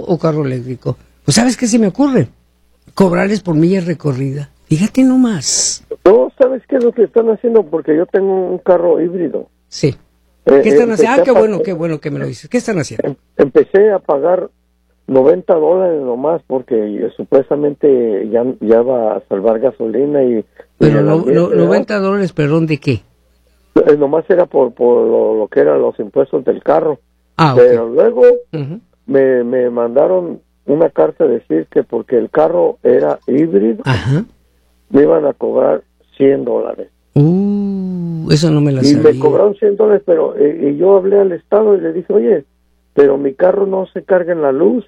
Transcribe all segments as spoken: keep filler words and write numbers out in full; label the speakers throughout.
Speaker 1: o carro eléctrico? Pues ¿sabes qué se me ocurre? Cobrarles por millas recorrida. Fíjate nomás.
Speaker 2: No, ¿sabes qué es lo que están haciendo? Porque yo tengo un carro híbrido.
Speaker 1: Sí.
Speaker 2: Eh,
Speaker 1: ¿Qué están
Speaker 2: eh,
Speaker 1: haciendo? Ah, qué
Speaker 2: a
Speaker 1: bueno,
Speaker 2: pa-
Speaker 1: qué bueno que me lo dices. ¿Qué están haciendo?
Speaker 2: em- empecé a pagar noventa dólares nomás porque eh, supuestamente ya, ya va a salvar gasolina y...
Speaker 1: Pero
Speaker 2: y el
Speaker 1: no,
Speaker 2: ambiente,
Speaker 1: no,
Speaker 2: ¿verdad?
Speaker 1: noventa dólares, perdón, ¿de qué?
Speaker 2: Eh, nomás era por, por lo, lo que eran los impuestos del carro.
Speaker 1: Ah,
Speaker 2: Pero
Speaker 1: ok.
Speaker 2: luego
Speaker 1: Uh-huh.
Speaker 2: me, me mandaron una carta a decir que porque el carro era híbrido,
Speaker 1: Ajá.
Speaker 2: me iban a cobrar cien dólares.
Speaker 1: Uh, eso no me la
Speaker 2: Y
Speaker 1: sabía.
Speaker 2: me cobraron cien dólares, pero eh, y yo hablé al Estado y le dije, oye, pero mi carro no se carga en la luz.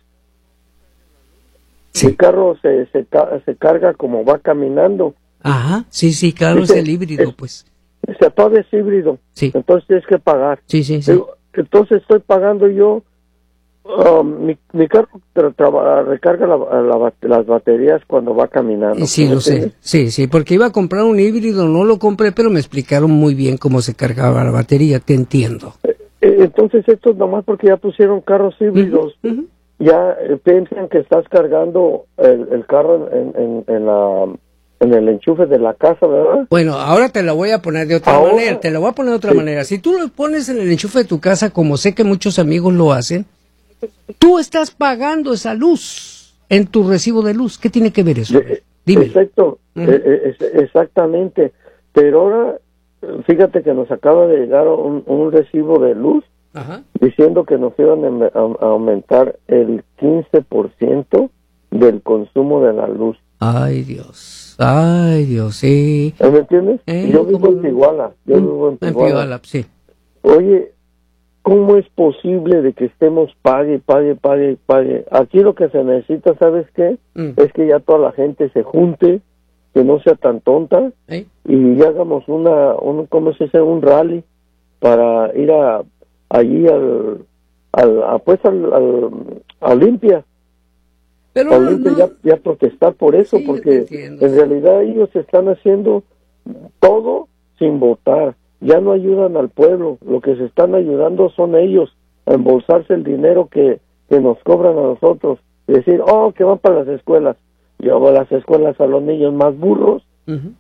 Speaker 1: Sí.
Speaker 2: Mi carro se, se, ca- se carga como va caminando.
Speaker 1: Ajá, sí, sí, claro,
Speaker 2: Dice,
Speaker 1: es el híbrido,
Speaker 2: es-
Speaker 1: pues.
Speaker 2: Se apaga es híbrido.
Speaker 1: Sí.
Speaker 2: Entonces tienes que pagar.
Speaker 1: Sí, sí, sí.
Speaker 2: Digo, entonces estoy pagando yo, um, mi, mi carro tra- tra- recarga la, la bat- las baterías cuando va caminando.
Speaker 1: Sí,
Speaker 2: ¿me
Speaker 1: lo sé.
Speaker 2: entiendes?
Speaker 1: Sí, sí, porque iba a comprar un híbrido, no lo compré, pero me explicaron muy bien cómo se cargaba la batería, te entiendo.
Speaker 2: Eh, Entonces esto nomás porque ya pusieron carros híbridos,
Speaker 1: Ujú, ujú.
Speaker 2: ya eh, piensan que estás cargando el, el carro en, en, en la en el enchufe de la casa, ¿verdad?
Speaker 1: Bueno, ahora te lo voy a poner de otra
Speaker 2: Ahora-
Speaker 1: manera, te lo voy a poner de otra
Speaker 2: Sí.
Speaker 1: manera. Si tú lo pones en el enchufe de tu casa, como sé que muchos amigos lo hacen, tú estás pagando esa luz en tu recibo de luz. ¿Qué tiene que ver eso?
Speaker 2: De-
Speaker 1: Dime.
Speaker 2: Exacto,
Speaker 1: Ujú.
Speaker 2: eh, eh, es- exactamente. Pero ahora, eh, fíjate que nos acaba de llegar un, un recibo de luz
Speaker 1: Ajá.
Speaker 2: diciendo que nos iban a, a- a aumentar el quince por ciento del consumo de la luz.
Speaker 1: Ay, Dios. Ay, Dios, sí.
Speaker 2: ¿Me entiendes?
Speaker 1: Eh,
Speaker 2: yo vivo
Speaker 1: ¿cómo
Speaker 2: en
Speaker 1: no?
Speaker 2: Tiguala, yo
Speaker 1: Mm,
Speaker 2: vivo en
Speaker 1: en
Speaker 2: Tiguala.
Speaker 1: Piguala, sí.
Speaker 2: Oye, ¿cómo es posible de que estemos pague, pague, pague, pague? Aquí lo que se necesita, ¿sabes qué?
Speaker 1: Mm.
Speaker 2: Es que ya toda la gente se junte, que no sea tan tonta,
Speaker 1: ¿Eh?
Speaker 2: y ya hagamos una, un, ¿cómo se dice? Un rally para ir a allí al, al a, pues al, al a Olimpia,
Speaker 1: Pero
Speaker 2: a
Speaker 1: no,
Speaker 2: Olimpia
Speaker 1: no.
Speaker 2: ya, ya protestar por eso,
Speaker 1: Sí, yo te
Speaker 2: porque
Speaker 1: entiendo,
Speaker 2: en
Speaker 1: sí.
Speaker 2: realidad ellos están haciendo todo sin votar, ya no ayudan al pueblo, lo que se están ayudando son ellos a embolsarse el dinero que, que nos cobran a nosotros, y decir, oh, que van para las escuelas, yo voy a las escuelas a los niños más burros.
Speaker 1: Ujú.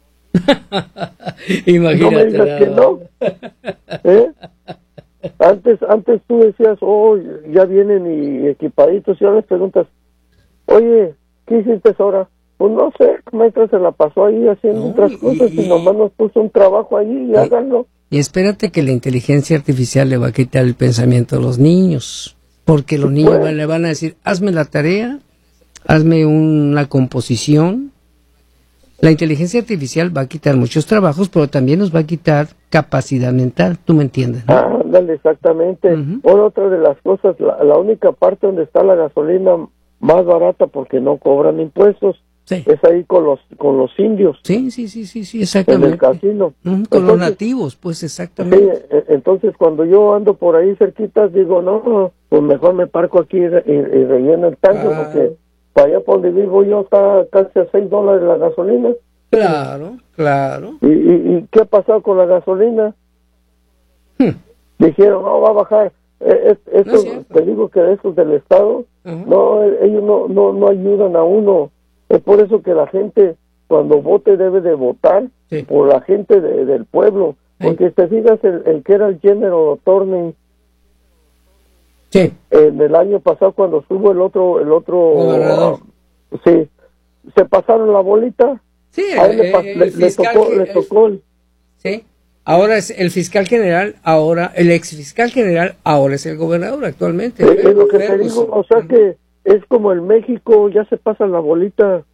Speaker 2: No me
Speaker 1: Imagínate.
Speaker 2: digas
Speaker 1: nada
Speaker 2: que
Speaker 1: más.
Speaker 2: no. ¿Eh? Antes, antes tú decías, oh, ya vienen y equipaditos, y ahora les preguntas, oye, ¿qué hiciste ahora? Pues no sé, maestra se la pasó ahí haciendo
Speaker 1: No,
Speaker 2: otras
Speaker 1: y-
Speaker 2: cosas y,
Speaker 1: y-
Speaker 2: nomás nos puso un trabajo allí y
Speaker 1: y-
Speaker 2: háganlo.
Speaker 1: Y espérate que la inteligencia artificial le va a quitar el pensamiento a los niños. Porque los niños
Speaker 2: Pues.
Speaker 1: van- le van a decir, hazme la tarea, hazme una composición. La inteligencia artificial va a quitar muchos trabajos, pero también nos va a quitar capacidad mental. ¿Tú me entiendes? ¿no?
Speaker 2: Ah, ándale, exactamente.
Speaker 1: Ujú.
Speaker 2: Ahora, otra de las cosas, la, la única parte donde está la gasolina más barata porque no cobran impuestos
Speaker 1: Sí.
Speaker 2: es ahí con los con los indios
Speaker 1: Sí, sí, sí, sí, sí,
Speaker 2: en
Speaker 1: exactamente.
Speaker 2: el casino.
Speaker 1: Ujú, con los
Speaker 2: Entonces,
Speaker 1: nativos, pues
Speaker 2: sí,
Speaker 1: exactamente.
Speaker 2: e- entonces cuando yo ando por ahí cerquitas digo, no, pues mejor me parco aquí y, re- y- y relleno el tanque
Speaker 1: Claro.
Speaker 2: porque para allá por donde vivo yo está casi a seis dólares la gasolina.
Speaker 1: Claro, claro.
Speaker 2: ¿Y, y, y qué ha pasado con la gasolina?
Speaker 1: Hmm.
Speaker 2: Dijeron, no, va a bajar. Eh, es-
Speaker 1: No
Speaker 2: eso,
Speaker 1: es cierto.
Speaker 2: te digo que esos del Estado,
Speaker 1: Ujú.
Speaker 2: no, eh, ellos no, no, no ayudan a uno. Es por eso que la gente, cuando vote, debe de votar
Speaker 1: Sí.
Speaker 2: por la gente de- del pueblo.
Speaker 1: Sí.
Speaker 2: Porque te fijas, el, el que era el General Attorney
Speaker 1: Sí.
Speaker 2: en el año pasado, cuando estuvo el otro, el otro,
Speaker 1: Gobernador.
Speaker 2: ah, sí, se pasaron la bolita.
Speaker 1: Sí,
Speaker 2: A él le,
Speaker 1: el-
Speaker 2: pas-
Speaker 1: el
Speaker 2: le- le
Speaker 1: fiscal
Speaker 2: tocó,
Speaker 1: que-
Speaker 2: le
Speaker 1: el-
Speaker 2: tocó el-
Speaker 1: Sí. Ahora es el fiscal general, ahora el ex fiscal general, ahora es el gobernador actualmente.
Speaker 2: Eh, es lo que te
Speaker 1: Ferguson.
Speaker 2: digo, o sea que es como el México, ya se pasa la bolita.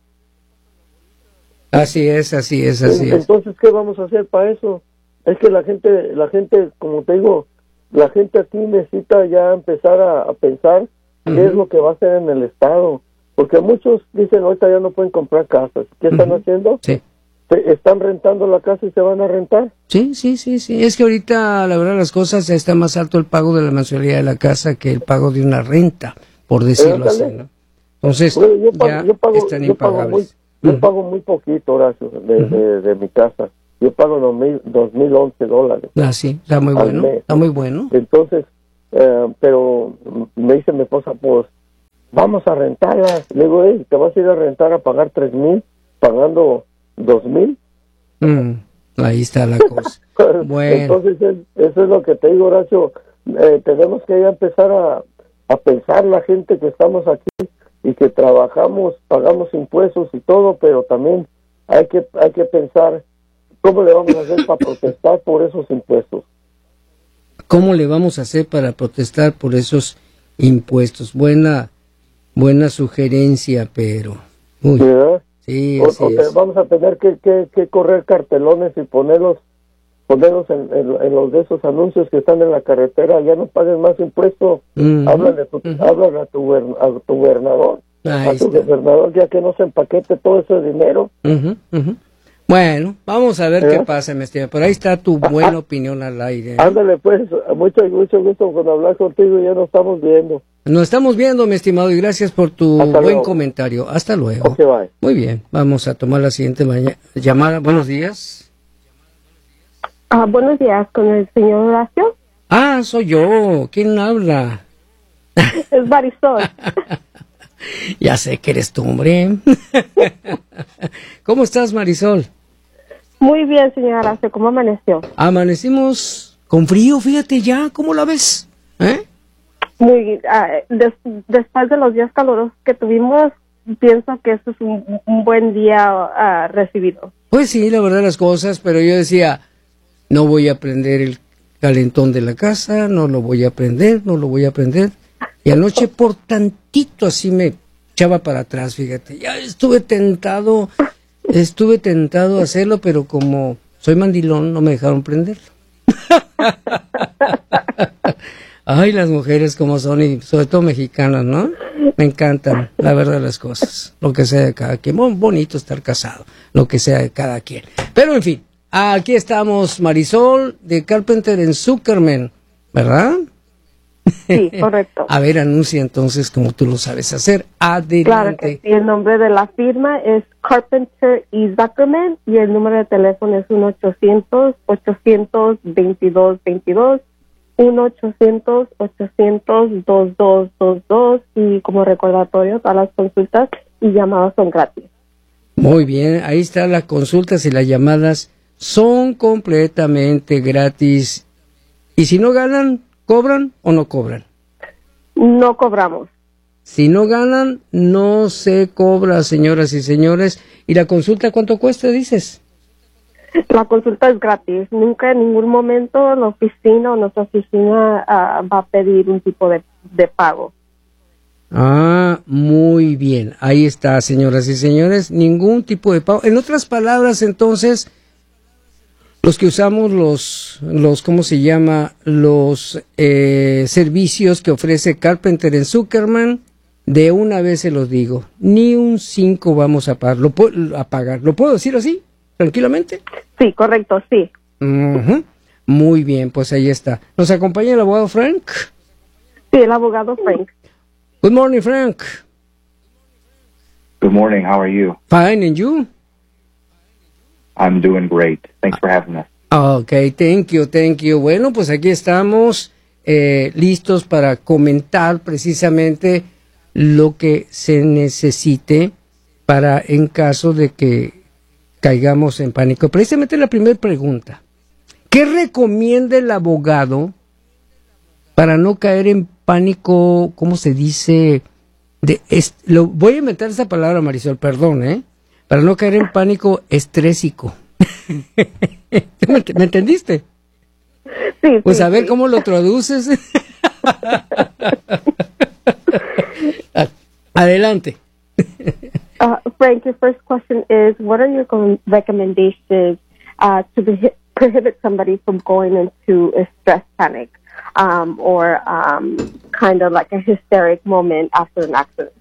Speaker 1: Así es, así es, así es.
Speaker 2: Entonces, ¿qué vamos a hacer para eso? Es que la gente, la gente, como te digo, la gente aquí necesita ya empezar a, a pensar qué
Speaker 1: Ujú.
Speaker 2: es lo que va a hacer en el Estado. Porque muchos dicen, ahorita ya no pueden comprar casas. ¿Qué están
Speaker 1: Ujú.
Speaker 2: haciendo?
Speaker 1: Sí.
Speaker 2: Se- están rentando la casa y se van a rentar.
Speaker 1: Sí, sí, sí, sí. Es que ahorita, la verdad, las cosas está más alto el pago de la mensualidad de la casa que el pago de una renta, por decirlo
Speaker 2: Ándale.
Speaker 1: así, ¿no? Entonces,
Speaker 2: Bueno, yo pago,
Speaker 1: ya
Speaker 2: yo pago,
Speaker 1: están
Speaker 2: yo pago muy,
Speaker 1: impagables.
Speaker 2: yo
Speaker 1: Ujú.
Speaker 2: pago muy poquito, Horacio, de, de, de mi casa. Yo pago dos mil, dos mil once dólares.
Speaker 1: Ah, sí, está muy
Speaker 2: al
Speaker 1: bueno,
Speaker 2: mes.
Speaker 1: está muy bueno.
Speaker 2: Entonces, eh, pero me dice mi esposa, pues, vamos a rentarla. Le digo, hey, ¿te vas a ir a rentar a pagar tres mil, pagando dos mil?
Speaker 1: Mm, ahí está la cosa. Bueno.
Speaker 2: Entonces, es, eso es lo que te digo, Horacio. Eh, tenemos que ya empezar a, a pensar la gente que estamos aquí y que trabajamos, pagamos impuestos y todo, pero también hay que hay que pensar cómo le vamos a hacer para protestar por esos impuestos.
Speaker 1: ¿Cómo le vamos a hacer para protestar por esos impuestos? Buena, buena sugerencia, pero... Uy,
Speaker 2: ¿verdad?
Speaker 1: sí,
Speaker 2: O,
Speaker 1: así
Speaker 2: o te-
Speaker 1: es.
Speaker 2: vamos a tener que, que, que correr cartelones y ponerlos ponerlos en, en, en los de esos anuncios que están en la carretera. Ya no paguen más impuestos.
Speaker 1: Ujú,
Speaker 2: Háblale, a tu,
Speaker 1: ujú.
Speaker 2: háblale a tu, guber- a tu gobernador.
Speaker 1: Ahí
Speaker 2: a tu
Speaker 1: está.
Speaker 2: gobernador, ya que no se empaquete todo ese dinero.
Speaker 1: Ujú, ujú. Bueno, vamos a ver
Speaker 2: ¿Eh?
Speaker 1: qué pasa, mi estimado. Por ahí está tu buena opinión al aire. ¿eh?
Speaker 2: Ándale, pues, mucho, mucho gusto con hablar contigo. Ya nos estamos viendo.
Speaker 1: Nos estamos viendo, mi estimado, y gracias por tu
Speaker 2: Hasta
Speaker 1: buen
Speaker 2: luego.
Speaker 1: comentario. Hasta luego.
Speaker 2: Ok, bye.
Speaker 1: Muy bien, vamos a tomar la siguiente maña- llamada. Buenos días.
Speaker 3: Ah, buenos días, con el señor Horacio.
Speaker 1: Ah, soy yo. ¿Quién habla?
Speaker 3: Es Marisol.
Speaker 1: Ya sé que eres tú, hombre. ¿Cómo estás, Marisol?
Speaker 3: Muy bien, señor Horacio, ¿cómo amaneció?
Speaker 1: Amanecimos con frío, fíjate ya. ¿Cómo la ves? ¿Eh?
Speaker 3: Muy, ah, des- después de los días calurosos que tuvimos, pienso que este es un, un buen día ah, recibido.
Speaker 1: Pues sí, la verdad las cosas, pero yo decía, no voy a prender el calentón de la casa, no lo voy a prender, no lo voy a prender. Y anoche por tantito así me echaba para atrás, fíjate. Ya estuve tentado, estuve tentado a hacerlo, pero como soy mandilón, no me dejaron prenderlo. Ay, las mujeres como son, y sobre todo mexicanas, ¿no? Me encantan, la verdad, las cosas. Lo que sea de cada quien. Muy bonito estar casado, lo que sea de cada quien. Pero, en fin, aquí estamos, Marisol, de Carpenter en Zuckerman, ¿verdad?
Speaker 3: Sí, correcto.
Speaker 1: A ver, anuncia entonces como tú lo sabes hacer.
Speaker 3: Claro que
Speaker 1: Adelante.
Speaker 3: sí, el nombre de la firma es Carpenter y Zuckerman y el número de teléfono es uno ochocientos, ochocientos veintidós veintidós, uno ochocientos, ochocientos veintidós veintidós y como recordatorio, todas las consultas y llamadas son gratis.
Speaker 1: Muy bien, ahí están las consultas y las llamadas. Son completamente gratis. Y si no ganan, ¿cobran o no cobran?
Speaker 3: No cobramos.
Speaker 1: Si no ganan, no se cobra, señoras y señores. ¿Y la consulta cuánto cuesta, dices?
Speaker 3: La consulta es gratis. Nunca en ningún momento la oficina o nuestra oficina ah, va a pedir un tipo de, de pago.
Speaker 1: Ah, muy bien. Ahí está, señoras y señores. Ningún tipo de pago. En otras palabras, entonces, los que usamos los, los ¿cómo se llama? Los eh, servicios que ofrece Carpenter en Zuckerman, de una vez se los digo, ni un cinco vamos a pagar. ¿Lo puedo, a pagar. ¿Lo puedo decir así? ¿Tranquilamente?
Speaker 3: Sí, correcto, sí.
Speaker 1: Ujú. Muy bien, pues ahí está. ¿Nos acompaña el abogado Frank?
Speaker 3: Sí, el abogado Frank.
Speaker 1: Good morning, Frank.
Speaker 4: Good morning. How are you?
Speaker 1: Fine, and you?
Speaker 4: I'm doing great. Thanks for having us.
Speaker 1: Okay, thank you, thank you. Bueno, pues aquí estamos eh, listos para comentar precisamente lo que se necesite para en caso de que caigamos en pánico. Precisamente la primera pregunta. ¿Qué recomienda el abogado para no caer en pánico, cómo se dice? De est- lo, voy a inventar esa palabra, Marisol, perdón, ¿eh? Para no caer en pánico estrésico. ¿Me, ent- me entendiste?
Speaker 3: Sí,
Speaker 1: Pues
Speaker 3: sí,
Speaker 1: a ver
Speaker 3: sí.
Speaker 1: cómo lo traduces. Adelante.
Speaker 3: Uh, Frank, your first question is, what are your com- recommendations uh, to be- prohibit somebody from going into a stress panic um, or um, kind of like a hysteric moment after an accident?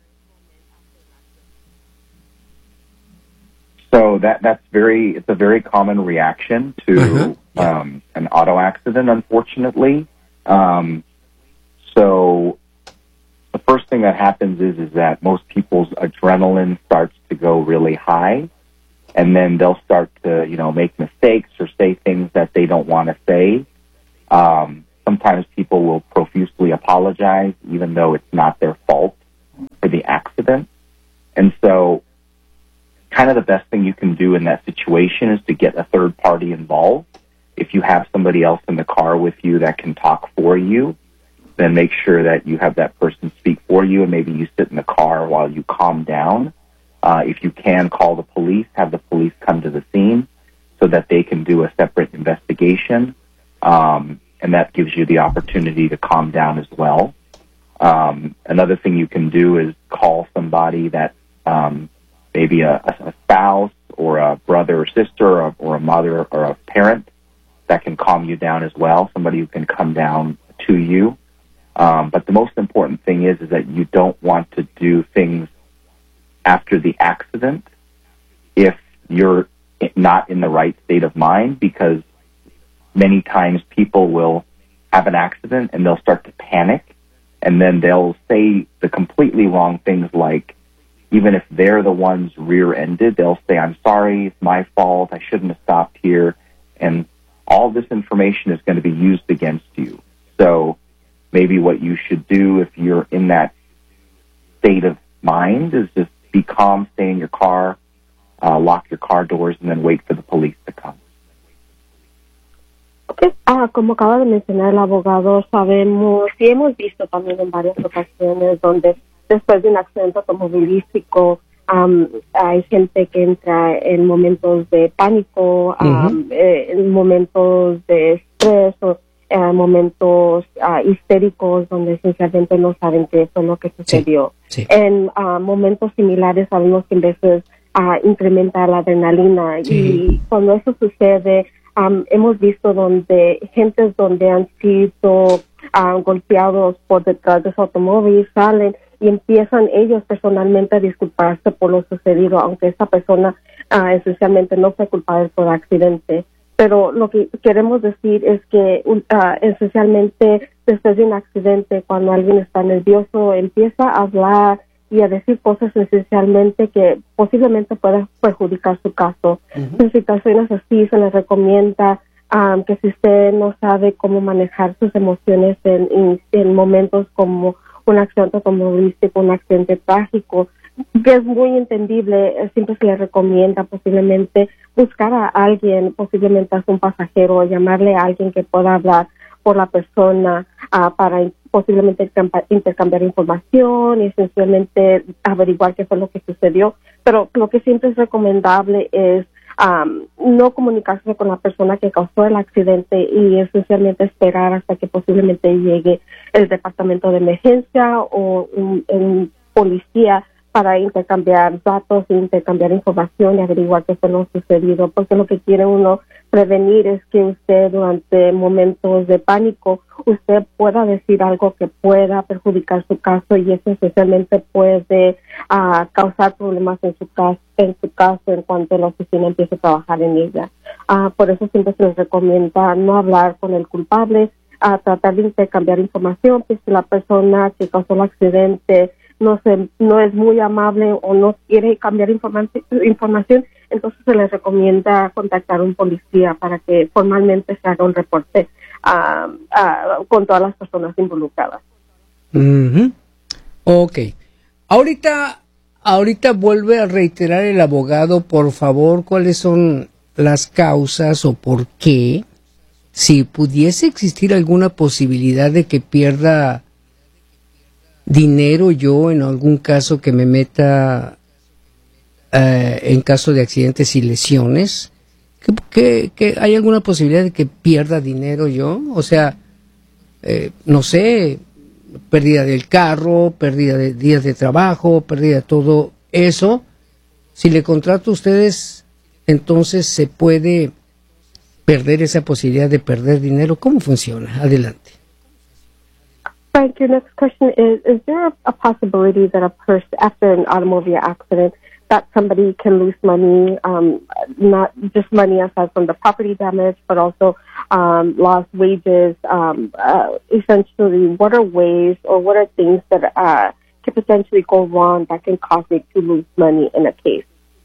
Speaker 4: So that that's very it's a very common reaction to
Speaker 1: Uh-huh. Yeah.
Speaker 4: um, an auto accident, unfortunately. Um, so the first thing that happens is is that most people's adrenaline starts to go really high, and then they'll start to you know make mistakes or say things that they don't want to say. Um, sometimes people will profusely apologize, even though it's not their fault. accident. And so kind of the best thing you can do in that situation is to get a third party involved. If you have somebody else in the car with you that can talk for you, then make sure that you have that person speak for you, and maybe you sit in the car while you calm down. Uh, if you can, call the police, have the police come to the scene so that they can do a separate investigation, um, and that gives you the opportunity to calm down as well. Um, another thing you can do is call somebody that um, maybe a, a spouse or a brother or sister or, or a mother or a parent that can calm you down as well, somebody who can come down to you. Um, but the most important thing is, is that you don't want to do things after the accident if you're not in the right state of mind, because many times people will have an accident and they'll start to panic, and then they'll say the completely wrong things, like, even if they're the ones rear-ended, they'll say, I'm sorry, it's my fault, I shouldn't have stopped here, and all this information is going to be used against you. So maybe what you should do if you're in that state of mind is just be calm, stay in your car, uh, lock your car doors, and then wait for the police to come.
Speaker 3: Okay. Ah, como acaba de mencionar el abogado, sabemos y hemos visto también en varias ocasiones donde después de un accidente automovilístico um, hay gente que entra en momentos de pánico, um, uh-huh. eh, en momentos de estrés o eh, momentos uh, histéricos donde esencialmente no saben qué fue lo que sucedió.
Speaker 1: Sí, sí.
Speaker 3: En uh, momentos similares sabemos que en veces uh, incrementa la adrenalina, sí. Y cuando eso sucede, um, hemos visto donde gentes donde han sido uh, golpeados por detrás de su automóvil salen y empiezan ellos personalmente a disculparse por lo sucedido, aunque esa persona uh, esencialmente no fue culpable por accidente. Pero lo que queremos decir es que uh, esencialmente después de un accidente, cuando alguien está nervioso, empieza a hablar y a decir cosas esencialmente que posiblemente puedan perjudicar su caso. Uh-huh. En situaciones así se les recomienda um, que si usted no sabe cómo manejar sus emociones en, en, en momentos como un accidente automovilístico, un accidente trágico, que es muy entendible, siempre se le recomienda posiblemente buscar a alguien, posiblemente a un pasajero, llamarle a alguien que pueda hablar por la persona uh, para posiblemente intercambiar información y esencialmente averiguar qué fue lo que sucedió. Pero lo que siempre es recomendable es um, no comunicarse con la persona que causó el accidente y esencialmente esperar hasta que posiblemente llegue el departamento de emergencia o un, un policía para intercambiar datos, intercambiar información y averiguar qué fue lo sucedido, porque lo que quiere uno prevenir es que usted durante momentos de pánico usted pueda decir algo que pueda perjudicar su caso y eso especialmente puede uh, causar problemas en su caso, en su caso en cuanto la oficina empiece a trabajar en ella. Uh, por eso siempre se les recomienda no hablar con el culpable, uh, tratar de intercambiar información, pues si la persona que causó el accidente no se, no es muy amable o no quiere cambiar informa- información, entonces se les recomienda contactar a un policía para que formalmente se haga un reporte uh, uh, con todas las personas involucradas.
Speaker 1: Uh-huh. Ok. Ahorita, ahorita vuelve a reiterar el abogado, por favor, cuáles son las causas o por qué, si pudiese existir alguna posibilidad de que pierda dinero yo en algún caso que me meta eh, en caso de accidentes y lesiones, que, que, que hay alguna posibilidad de que pierda dinero yo, o sea, eh, no sé, pérdida del carro, pérdida de días de trabajo, pérdida de todo eso. Si le contrato a ustedes, entonces se puede perder esa posibilidad de perder dinero. ¿Cómo funciona? Adelante.
Speaker 3: Frank, your next question is, is there a possibility that a person, after an automobile accident, that somebody can lose money, um, not just money aside from the property damage, but also um, lost wages? Um, uh, essentially, what are ways or what are things that uh, can potentially go wrong that can cause you to lose money in a case?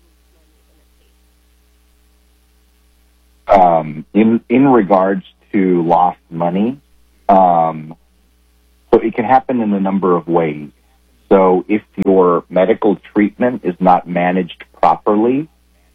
Speaker 4: Um, in, in regards to lost money, um, so it can happen in a number of ways. so if your medical treatment is not managed properly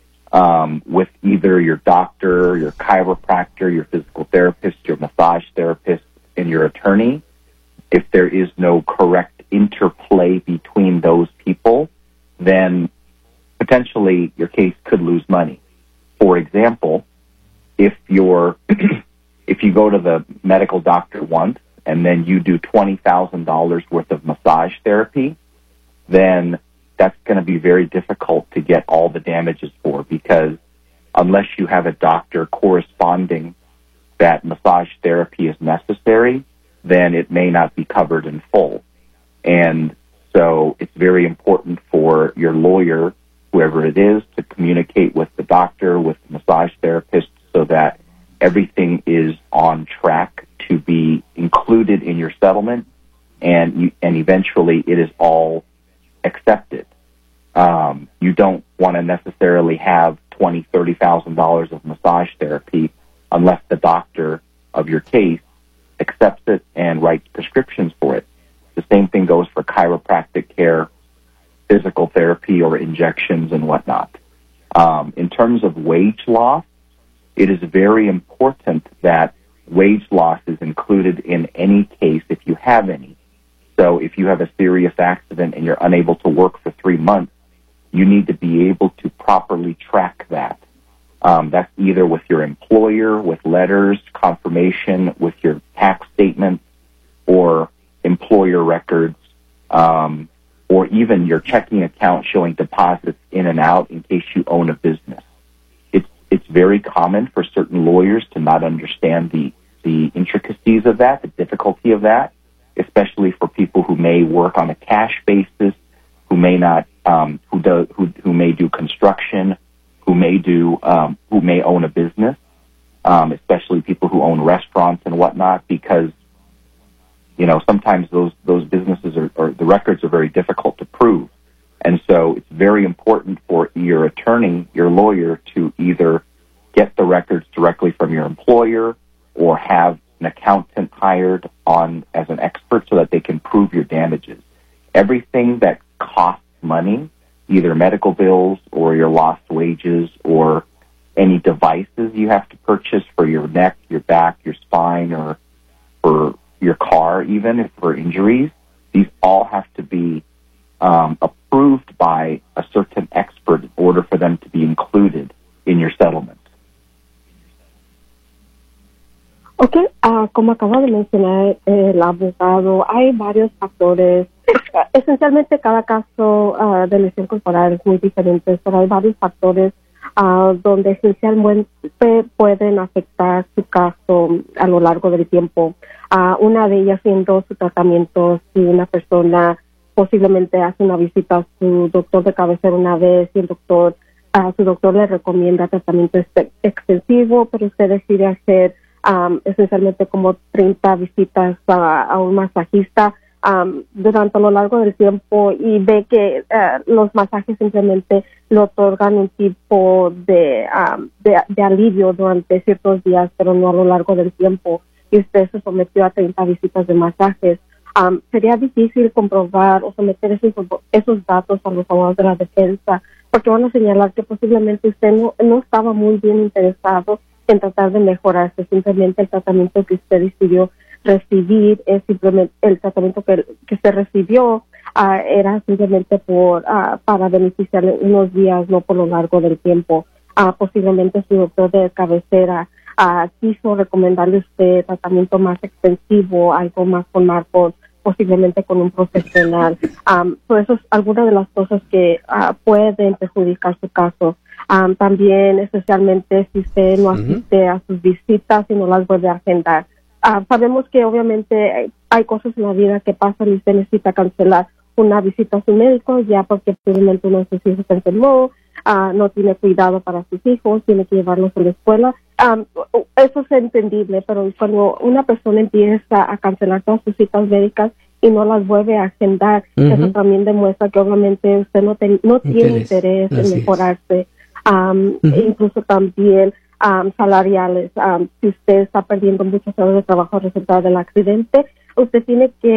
Speaker 4: um, with either your doctor, your chiropractor, your physical therapist, your massage therapist, and your attorney, if there is no correct interplay between those people, then potentially your case could lose money. For example, if you're if you go to the medical doctor once and then you do twenty thousand dollars worth of massage therapy, then that's going to be very difficult to get all the damages for, because unless you have a doctor corresponding that massage therapy is necessary, then it may not be covered in full. And so it's very important for your lawyer, whoever it is, to communicate with the doctor, with the massage therapist, so that everything is on track to be included in your settlement, and you, and eventually it is all accepted. Um, you don't want to necessarily have twenty, thirty thousand dollars of massage therapy unless the doctor of your case accepts it and writes prescriptions for it. The same thing goes for chiropractic care, physical therapy, or injections and whatnot. Um, in terms of wage loss, it is very important that wage loss is included in any case if you have any. So if you have a serious accident and you're unable to work for three months, you need to be able to properly track that. Um, that's either with your employer, with letters, confirmation, with your tax statement, or employer records, um, or even your checking account showing deposits in and out in case you own a business. It's it's very common for certain lawyers to not understand the, the intricacies of that, the difficulty of that, especially for people who may work on a cash basis, who may not, um, who do, who who may do construction, who may do, um, who may own a business, um, especially people who own restaurants and whatnot, because, you know, sometimes those, those businesses are, or the records are very difficult to prove. And so it's very important for your attorney, your lawyer, to either get the records directly from your employer or have an accountant hired on as an expert so that they can prove your damages. Everything that costs money, either medical bills or your lost wages or any devices you have to purchase for your neck, your back, your spine, or for your car, even if for injuries, these all have to be um, approved by a certain expert in order for them to be included in your settlement.
Speaker 3: Ok, uh, como acaba de mencionar el abogado, hay varios factores. Esencialmente, cada caso uh, de lesión corporal es muy diferente, pero hay varios factores uh, donde esencialmente pueden afectar su caso a lo largo del tiempo. Uh, una de ellas siendo su tratamiento. Si una persona posiblemente hace una visita a su doctor de cabecera una vez y el doctor, uh, su doctor le recomienda tratamiento ex- extensivo, pero usted decide hacer Um, esencialmente como treinta visitas a, a un masajista um, durante lo largo del tiempo, y ve que uh, los masajes simplemente le otorgan un tipo de, um, de, de alivio durante ciertos días, pero no a lo largo del tiempo, y usted se sometió a treinta visitas de masajes. Um, sería difícil comprobar o someter esos, esos datos a los abogados de la defensa, porque van a señalar que posiblemente usted no, no estaba muy bien interesado en tratar de mejorarse. Simplemente el tratamiento que usted decidió recibir es simplemente el tratamiento que, que se recibió uh, era simplemente por uh, para beneficiarle unos días, no por lo largo del tiempo. Uh, posiblemente su doctor de cabecera uh, quiso recomendarle a usted tratamiento más extensivo, algo más con marcos, posiblemente con un profesional. Um, por eso es alguna de las cosas que uh, pueden perjudicar su caso. Um, también, especialmente si usted no asiste uh-huh. a sus visitas y no las vuelve a agendar. Uh, sabemos que obviamente hay, hay cosas en la vida que pasan y usted necesita cancelar una visita a su médico, ya porque posiblemente uno de sus hijos se enfermó, uh, no tiene cuidado para sus hijos, tiene que llevarlos a la escuela. Um, eso es entendible, pero cuando una persona empieza a cancelar todas sus citas médicas y no las vuelve a agendar, uh-huh. eso también demuestra que obviamente usted no, ten, no tiene interés, interés en mejorarse. Um, uh-huh. Incluso también um, salariales. Um, si usted está perdiendo muchas horas de trabajo resultado del accidente, usted tiene que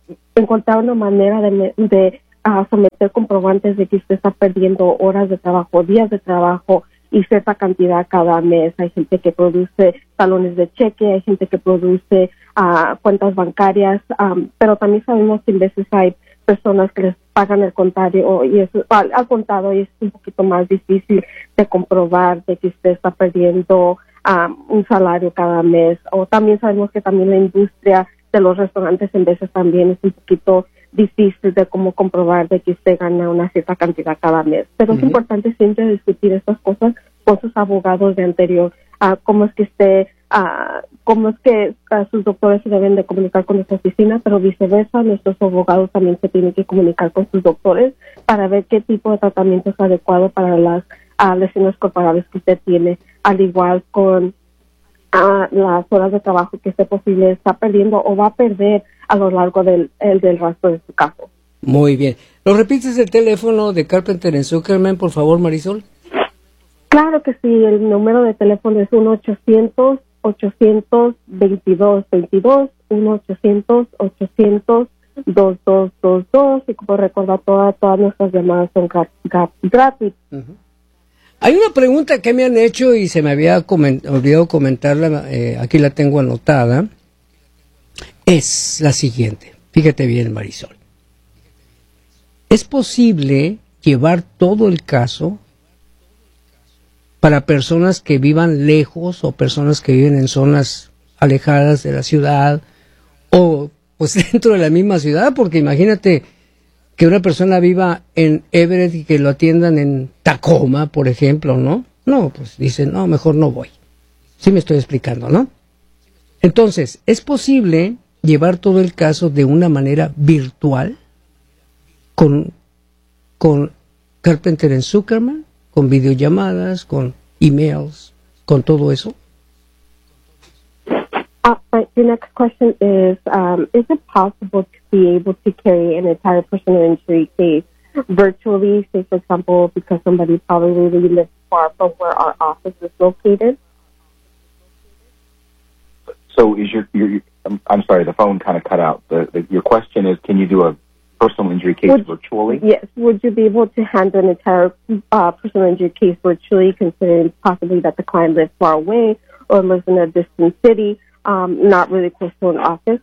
Speaker 3: encontrar una manera de, de uh, someter comprobantes de que usted está perdiendo horas de trabajo, días de trabajo y cierta cantidad cada mes. Hay gente que produce talones de cheque, hay gente que produce uh, cuentas bancarias, um, pero también sabemos que a veces hay personas que les pagan el contado y es al, al contado y es un poquito más difícil de comprobar de que usted está perdiendo um, un salario cada mes. O también sabemos que también la industria de los restaurantes en veces también es un poquito difícil de cómo comprobar de que usted gana una cierta cantidad cada mes. Pero uh-huh. es importante siempre discutir estas cosas con sus abogados de anterior. Uh, cómo es que usted, uh, cómo es que uh, sus doctores se deben de comunicar con nuestra oficina, pero viceversa, nuestros abogados también se tienen que comunicar con sus doctores para ver qué tipo de tratamiento es adecuado para las uh, lesiones corporales que usted tiene, al igual con uh, las horas de trabajo que usted posible está perdiendo o va a perder a lo largo del, el, del rastro de su caso.
Speaker 1: Muy bien. ¿Lo repites el teléfono de Carpenter en Zuckerman, por favor, Marisol?
Speaker 3: Claro que sí, el número de teléfono es uno ochocientos, ochocientos veintidós veintidós, uno ochocientos, ochocientos veintidós veintidós, y como recordar, todas, todas nuestras llamadas son gratis.
Speaker 1: Uh-huh. Hay una pregunta que me han hecho y se me había coment- olvidado comentarla, eh, aquí la tengo anotada, es la siguiente, fíjate bien, Marisol. ¿Es posible llevar todo el caso para personas que vivan lejos o personas que viven en zonas alejadas de la ciudad o pues dentro de la misma ciudad? Porque imagínate que una persona viva en Everett y que lo atiendan en Tacoma, por ejemplo, ¿no? No, pues dicen, no, mejor no voy. Sí me estoy explicando, ¿no? Entonces, ¿es posible llevar todo el caso de una manera virtual con, con Carpenter en Zuckerman? Con videollamadas, con emails, con todo eso?
Speaker 3: Uh, the next question is, um, is it possible to be able to carry an entire personal injury case virtually, say, for example, because somebody probably really lives far from where our office is located?
Speaker 4: So is your, your I'm sorry, the phone kind of cut out. The, the, your question is, can you do a personal injury case would, virtually?
Speaker 3: Yes. Would you be able to handle an entire uh, personal injury case virtually, considering possibly that the client lives far away or lives in a distant city, um, not really close to an office?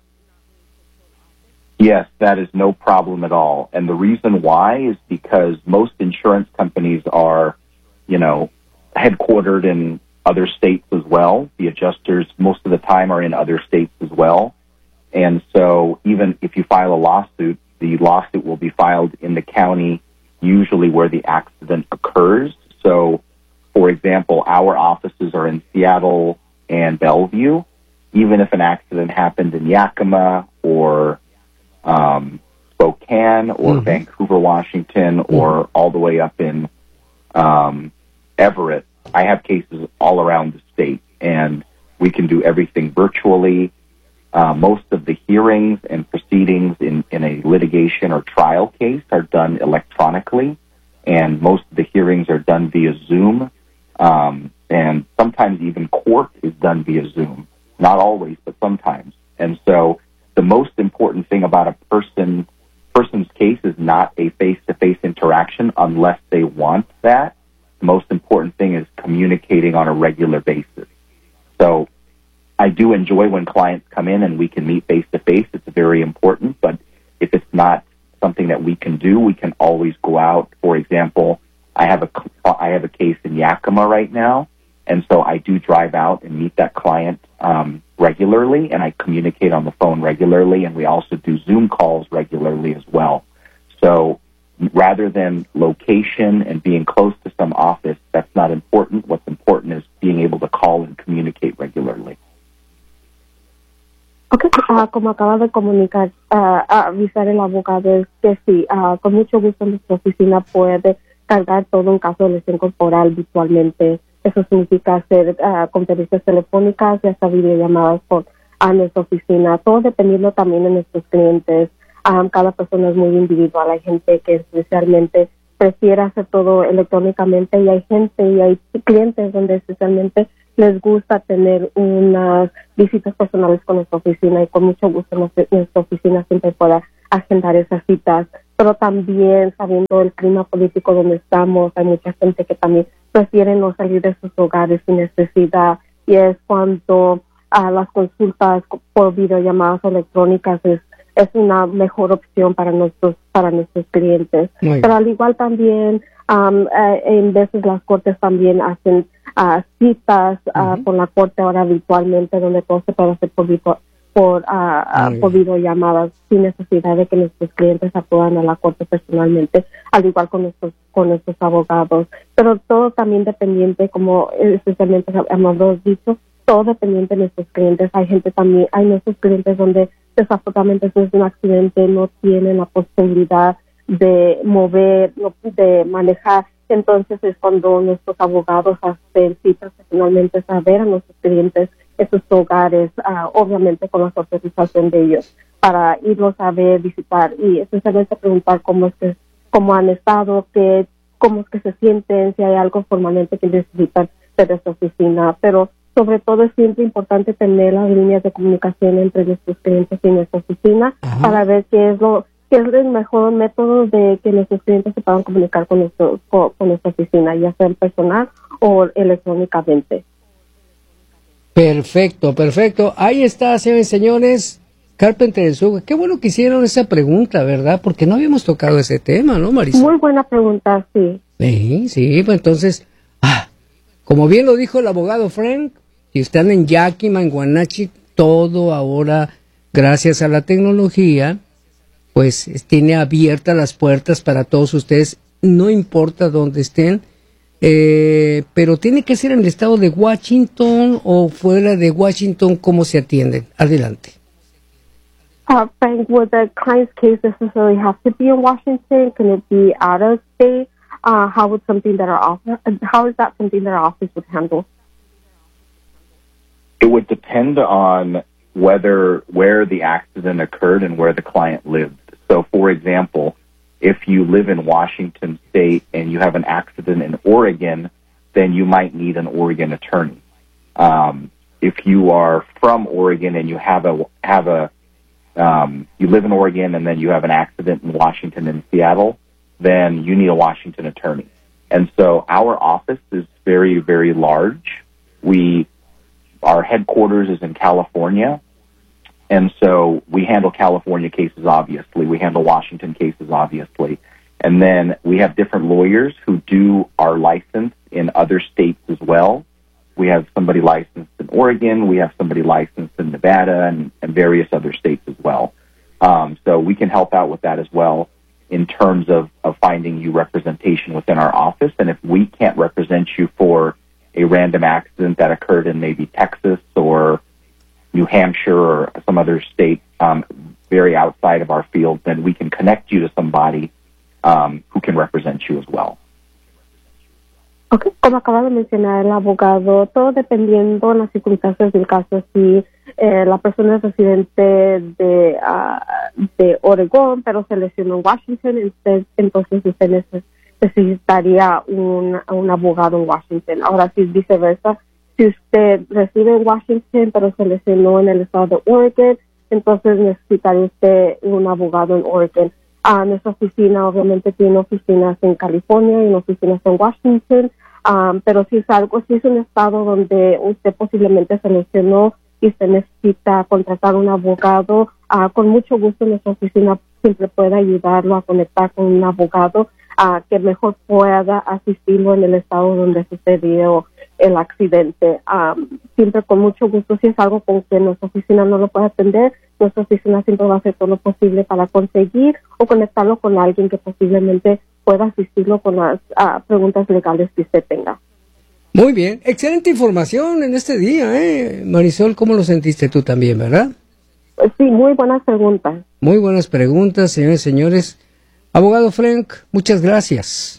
Speaker 4: Yes, that is no problem at all. And the reason why is because most insurance companies are, you know, headquartered in other states as well. The adjusters most of the time are in other states as well. And so even if you file a lawsuit, the lawsuit will be filed in the county, usually where the accident occurs. So, for example, our offices are in Seattle and Bellevue. Even if an accident happened in Yakima or um, Spokane or mm-hmm. Vancouver, Washington, mm-hmm. or all the way up in um, Everett, I have cases all around the state, and we can do everything virtually. Uh, most of the hearings and proceedings in, in a litigation or trial case are done electronically, and most of the hearings are done via Zoom, um, and sometimes even court is done via Zoom. Not always, but sometimes. And so the most important thing about a person person's case is not a face-to-face interaction unless they want that. The most important thing is communicating on a regular basis. So I do enjoy when clients come in and we can meet face-to-face. It's very important. But if it's not something that we can do, we can always go out. For example, I have a, I have a case in Yakima right now, and so I do drive out and meet that client um, regularly, and I communicate on the phone regularly, and we also do Zoom calls regularly as well. So rather than location and being close to some office, that's not important. What's important is being able to call and communicate regularly.
Speaker 3: Ok, uh, como acaba de comunicar, uh, avisar el abogado es que sí, uh, con mucho gusto nuestra oficina puede cargar todo un caso de lesión corporal virtualmente. Eso significa hacer uh, conferencias telefónicas y hasta videollamadas por a nuestra oficina, todo dependiendo también de nuestros clientes. Um, cada persona es muy individual. Hay gente que especialmente prefiere hacer todo electrónicamente y hay gente y hay clientes donde especialmente les gusta tener unas visitas personales con nuestra oficina, y con mucho gusto nuestra, nuestra oficina siempre pueda agendar esas citas. Pero también, sabiendo el clima político donde estamos, hay mucha gente que también prefiere no salir de sus hogares sin necesidad, y es cuando a uh, las consultas por videollamadas electrónicas es es una mejor opción para nuestros para nuestros clientes. Pero al igual también, um, uh, en veces las cortes también hacen uh, citas uh, uh-huh. con la corte ahora virtualmente, donde todo se puede hacer por, por, uh, uh, por videollamadas sin necesidad de que nuestros clientes acudan a la corte personalmente, al igual con nuestros con nuestros abogados. Pero todo también dependiente, como especialmente hemos dicho, todo dependiente de nuestros clientes. Hay gente también, hay nuestros clientes donde desafortunadamente después de un accidente no tienen la posibilidad de mover, no, de manejar. Entonces es cuando nuestros abogados hacen citas personalmente a ver a nuestros clientes en sus hogares, uh, obviamente con la autorización de ellos, para irlos a ver, visitar y especialmente preguntar cómo es que, cómo han estado, qué, cómo es que se sienten, si hay algo formalmente que necesitan de esta oficina. Pero sobre todo es siempre importante tener las líneas de comunicación entre nuestros clientes y nuestra oficina. Ajá. Para ver qué es lo que es el mejor método de que nuestros clientes se puedan comunicar con, nuestro, con, con nuestra oficina, ya sea en personal o electrónicamente.
Speaker 1: Perfecto, perfecto. Ahí está, señores y señores, Carpenter Suga. Qué bueno que hicieron esa pregunta, ¿verdad? Porque no habíamos tocado ese tema, ¿no, Marisol?
Speaker 3: Muy buena pregunta, sí.
Speaker 1: Sí, sí, pues entonces, ah, como bien lo dijo el abogado Frank, si están en Yakima, en Wenatchee, todo ahora, gracias a la tecnología, pues tiene abiertas las puertas para todos ustedes, no importa dónde estén, eh, pero tiene que ser en el estado de Washington o fuera de Washington, ¿cómo se atienden? Adelante.
Speaker 3: Uh, Frank, would the client's case necessarily have to be in Washington? Can it be out of state? Uh, how would something that our office, how is that something that our office would handle?
Speaker 4: It would depend on whether where the accident occurred and where the client lived. So, for example, if you live in Washington State and you have an accident in Oregon, then you might need an Oregon attorney. Um, if you are from Oregon and you have a have a um, you live in Oregon and then you have an accident in Washington and Seattle, then you need a Washington attorney. And so, our office is very, very large. We Our headquarters is in California, and so we handle California cases, obviously. We handle Washington cases, obviously. And then we have different lawyers who do our license in other states as well. We have somebody licensed in Oregon. We have somebody licensed in Nevada and, and various other states as well. Um, so we can help out with that as well in terms of, of finding you representation within our office. And if we can't represent you for a random accident that occurred in maybe Texas or New Hampshire or some other state um, very outside of our field, then we can connect you to somebody um, who can represent you as well.
Speaker 3: Okay. Como acaba de mencionar el abogado, todo dependiendo de las circunstancias del caso. Si eh, la persona es residente de, uh, de Oregón, pero se lesionó en Washington, entonces, entonces usted necesita necesitaría un, un abogado en Washington. Ahora, si es viceversa, si usted reside en Washington pero se lesionó en el estado de Oregon, entonces necesitaría usted un abogado en Oregon. Uh, nuestra oficina obviamente tiene oficinas en California y oficinas en Washington, um, pero si es algo, si es un estado donde usted posiblemente se lesionó y se necesita contratar un abogado, uh, con mucho gusto nuestra oficina siempre puede ayudarlo a conectar con un abogado Uh, que mejor pueda asistirlo en el estado donde sucedió el accidente. Um, siempre con mucho gusto, si es algo con que nuestra oficina no lo puede atender, nuestra oficina siempre va a hacer todo lo posible para conseguir o conectarlo con alguien que posiblemente pueda asistirlo con las uh, preguntas legales que usted tenga.
Speaker 1: Muy bien, excelente información en este día, ¿eh? Marisol, ¿cómo lo sentiste tú también, verdad?
Speaker 3: Sí, muy buenas preguntas.
Speaker 1: Muy buenas preguntas, señores y señores. Abogado Frank, muchas gracias.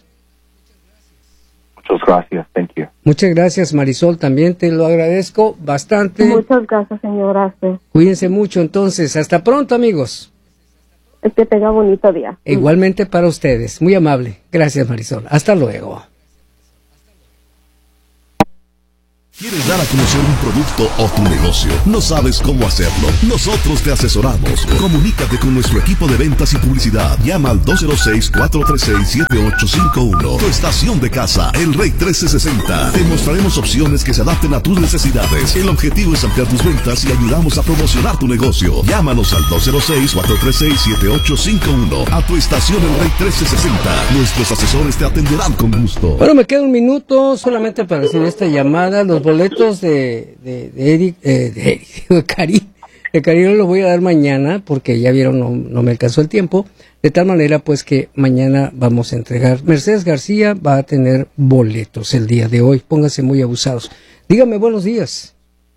Speaker 4: Muchas gracias, thank you.
Speaker 1: Muchas gracias, Marisol, también te lo agradezco bastante.
Speaker 3: Muchas gracias, señora.
Speaker 1: Cuídense mucho, entonces. Hasta pronto, amigos.
Speaker 3: Que tenga bonito día.
Speaker 1: Igualmente para ustedes. Muy amable. Gracias, Marisol. Hasta luego.
Speaker 5: ¿Quieres dar a conocer un producto o tu negocio? ¿No sabes cómo hacerlo? Nosotros te asesoramos. Comunícate con nuestro equipo de ventas y publicidad. Llama al dos cero seis, cuatro tres seis, siete ocho cinco uno. Tu estación de casa, El Rey trece sesenta. Te mostraremos opciones que se adapten a tus necesidades. El objetivo es ampliar tus ventas y ayudamos a promocionar tu negocio. Llámanos al dos cero seis, cuatro tres seis, siete ocho cinco uno. A tu estación El Rey trece sesenta. Nuestros asesores te atenderán con gusto.
Speaker 1: Bueno, me queda un minuto solamente para recibir esta llamada. Los boletos de, de, de Eric, eh, de, Eric, de Cari, de Cari lo voy a dar mañana porque ya vieron, no, no me alcanzó el tiempo. De tal manera, pues, que mañana vamos a entregar. Mercedes García va a tener boletos el día de hoy. Pónganse muy abusados. Dígame, buenos días.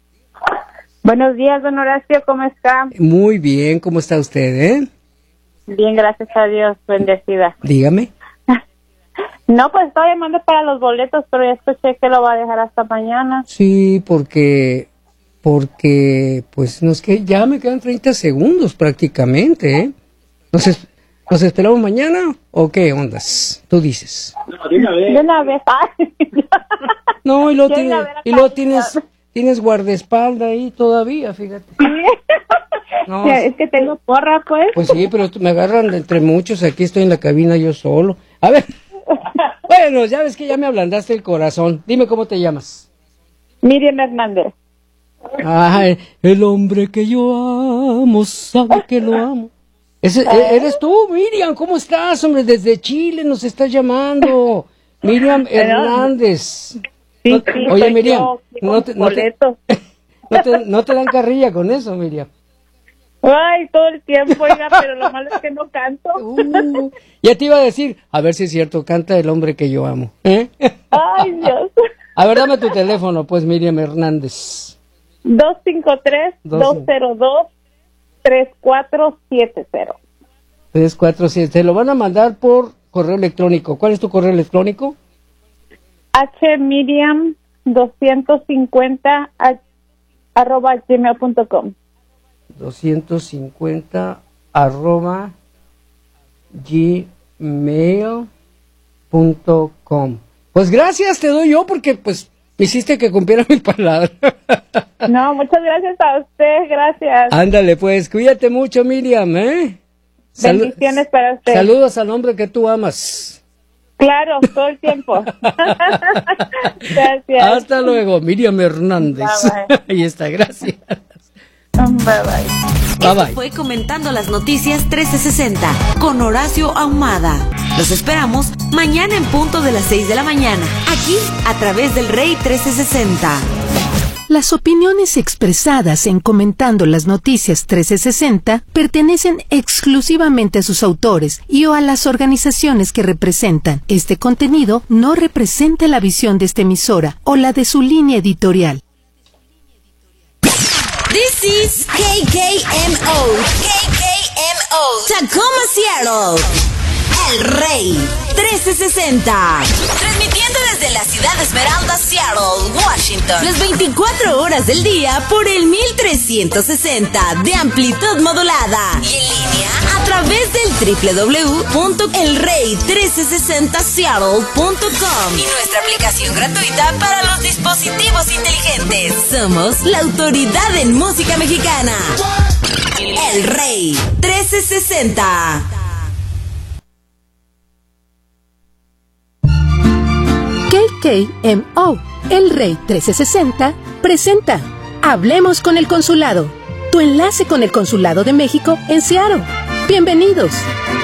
Speaker 6: Buenos días, don Horacio, ¿cómo está?
Speaker 1: Muy bien, ¿cómo está usted, eh?
Speaker 6: Bien, gracias a Dios, bendecida.
Speaker 1: Dígame.
Speaker 6: No, pues estaba llamando para los boletos, pero ya escuché que lo va a dejar hasta mañana.
Speaker 1: Sí, porque, porque, pues, nos que ya me quedan treinta segundos prácticamente, ¿eh? ¿Nos, es, ¿Nos esperamos mañana o qué ondas? Tú dices.
Speaker 6: De una vez.
Speaker 1: No, y luego, tiene, y luego tienes, tienes guardaespaldas ahí todavía, fíjate. No,
Speaker 6: es que tengo porra, pues.
Speaker 1: Pues sí, pero me agarran entre muchos, aquí estoy en la cabina yo solo. A ver. Bueno, ya ves que ya me ablandaste el corazón. Dime cómo te llamas.
Speaker 6: Miriam Hernández.
Speaker 1: Ay, el hombre que yo amo sabe que lo amo. Ese, ¿Eres tú, Miriam? ¿Cómo estás, hombre? Desde Chile nos estás llamando. Miriam Hernández.
Speaker 6: Sí,
Speaker 1: no,
Speaker 6: sí,
Speaker 1: oye, Miriam, no te, no, te, no, te, no te dan carrilla con eso, Miriam.
Speaker 6: Ay, todo el tiempo, oiga, pero lo malo es que no canto.
Speaker 1: Uh, ya te iba a decir, a ver si es cierto, canta el hombre que yo amo. ¿Eh?
Speaker 6: Ay, Dios.
Speaker 1: A ver, dame tu teléfono, pues, Miriam Hernández.
Speaker 6: dos cinco tres, dos cero dos, tres cuatro siete cero.
Speaker 1: tres cuatro siete. Te lo van a mandar por correo electrónico. ¿Cuál es tu correo electrónico?
Speaker 6: hmiriam doscientos cincuenta arroba gmail punto com.
Speaker 1: doscientos cincuenta arroba gmail punto com. Pues gracias te doy yo porque pues me hiciste que cumpliera mi palabra.
Speaker 6: No, muchas gracias a usted, gracias.
Speaker 1: Ándale pues, cuídate mucho, Miriam, ¿eh?
Speaker 6: Bendiciones
Speaker 1: Salu-
Speaker 6: para usted.
Speaker 1: Saludos al hombre que tú amas.
Speaker 6: Claro, todo el tiempo. Gracias.
Speaker 1: Hasta luego, Miriam Hernández.
Speaker 6: Bye, bye.
Speaker 1: Ahí está, gracias.
Speaker 6: Bye bye.
Speaker 1: Bye bye.
Speaker 7: Fue Comentando las Noticias trece sesenta con Horacio Ahumada. Los esperamos mañana en punto de las seis de la mañana, aquí a través del Rey trece sesenta.
Speaker 8: Las opiniones expresadas en Comentando las Noticias trece sesenta pertenecen exclusivamente a sus autores y o a las organizaciones que representan. Este contenido no representa la visión de esta emisora o la de su línea editorial.
Speaker 7: This is K K M O. K K M O. Tacoma, Seattle. El Rey trece sesenta. Transmitiendo desde la ciudad de Esmeralda, Seattle, Washington. Las veinticuatro horas del día por el mil trescientos sesenta de amplitud modulada. Y en línea a través del doble u doble u doble u punto el rey trece sesenta seattle punto com y nuestra aplicación gratuita para los dispositivos inteligentes. Somos la autoridad en música mexicana. El Rey trece sesenta.
Speaker 8: K K M O, El Rey trece sesenta, presenta Hablemos con el Consulado, tu enlace con el Consulado de México en Seattle. Bienvenidos.